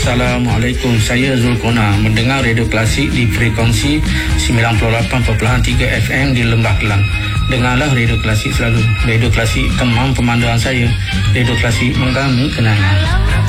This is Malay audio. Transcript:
Assalamualaikum, saya Zulkona mendengar Radio Klasik di frekuensi 98.3 FM di Lembah Kelang. Dengarlah Radio Klasik selalu. Radio Klasik teman pemandangan saya. Radio Klasik menggami kenangan.